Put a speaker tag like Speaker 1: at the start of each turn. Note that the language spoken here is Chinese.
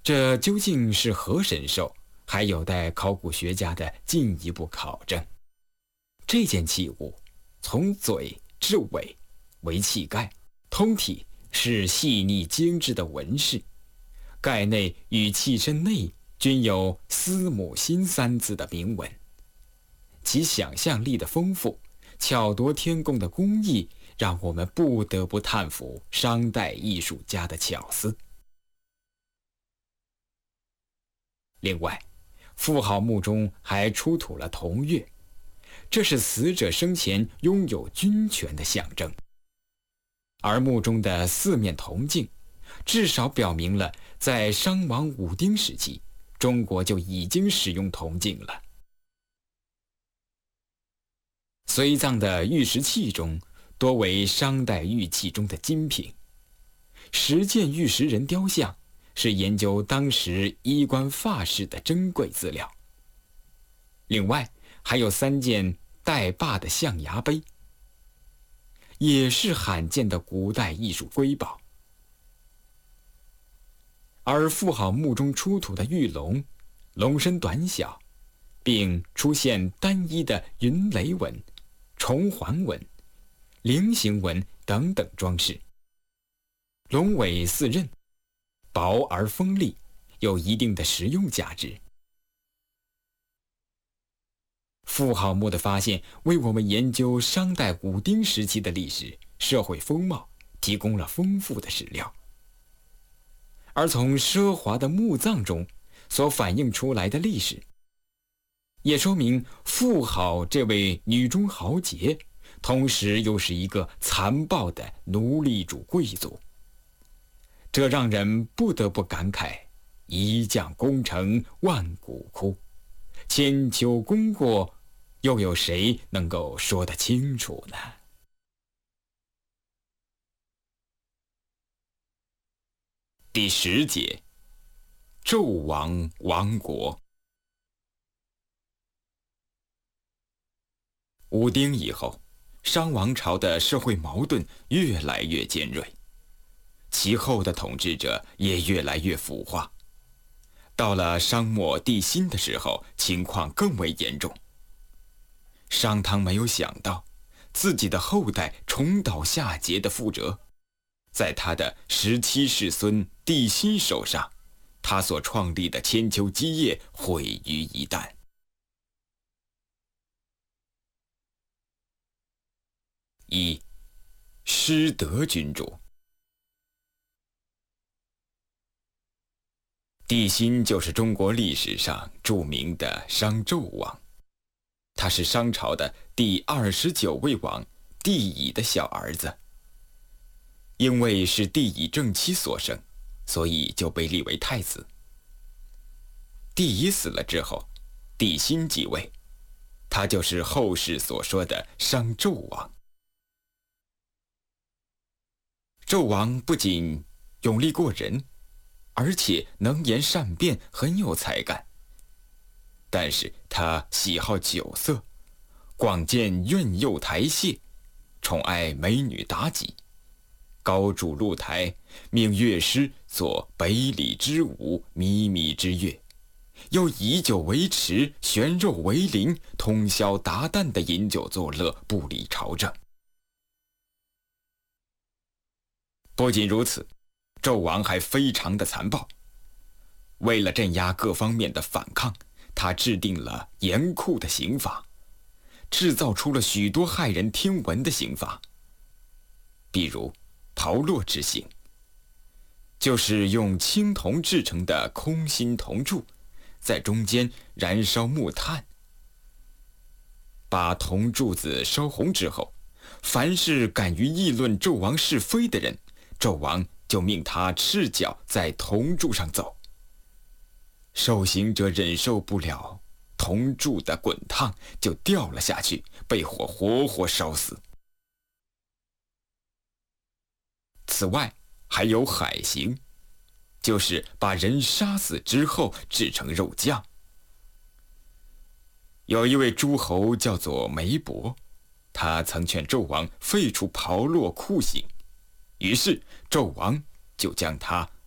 Speaker 1: 这究竟是何神兽，还有待考古学家的进一步考证。这件器物从嘴至尾为器盖，通体是细腻精致的纹饰，盖内与器身内均有司母心三字的铭文。其想象力的丰富，巧夺天工的工艺，让我们不得不叹服商代艺术家的巧思。另外，妇好墓中还出土了铜钺，这是死者生前拥有军权的象征。而墓中的4面铜镜，至少表明了在商王武丁时期，中国就已经使用铜镜了。随葬的玉石器中，多为商代玉器中的精品。10件玉石人雕像是研究当时衣冠发饰的珍贵资料。另外还有3件带把的象牙杯，也是罕见的古代艺术瑰宝。而妇好墓中出土的玉龙，龙身短小，并出现单一的云雷纹、重环纹、菱形纹等等装饰。龙尾4刃，薄而锋利，有一定的实用价值。妇好墓的发现，为我们研究商代武丁时期的历史、社会风貌提供了丰富的史料。而从奢华的墓葬中所反映出来的历史，也说明妇好这位女中豪杰，同时又是一个残暴的奴隶主贵族。这让人不得不感慨：一将功成万骨枯，千秋功过，又有谁能够说得清楚呢？第10节，纣王亡国。武丁以后，商王朝的社会矛盾越来越尖锐，其后的统治者也越来越腐化。到了商末帝辛的时候，情况更为严重。商汤没有想到，自己的后代重蹈下桀的覆辙，在他的17世孙帝辛手上，他所创立的千秋基业毁于一旦。1. 失德君主。帝辛就是中国历史上著名的商纣王，他是商朝的第29位王帝乙的小儿子。因为是帝乙正妻所生，所以就被立为太子。帝乙死了之后，帝辛继位，他就是后世所说的商纣王。纣王不仅勇力过人，而且能言善辩，很有才干。但是他喜好酒色，广建苑囿台榭，宠爱美女妲己，高筑露台，命乐师作北里之舞，靡靡之乐，又以酒为池，悬肉为鳞，通宵达旦的饮酒作乐，不理朝政。不仅如此，纣王还非常的残暴。为了镇压各方面的反抗，他制定了严酷的刑法，制造出了许多骇人听闻的刑罚。比如炮烙之刑，就是用青铜制成的空心铜柱，在中间燃烧木炭，把铜柱子烧红之后，凡是敢于议论纣王是非的人，纣王就命他赤脚在铜柱上走。受刑者忍受不了铜柱的滚烫，就掉了下去，被火活活烧死。此外还有海刑，就是把人杀死之后制成肉酱。有一位诸侯叫做梅伯，他曾劝纣王废除炮烙酷刑，于是纣王就将他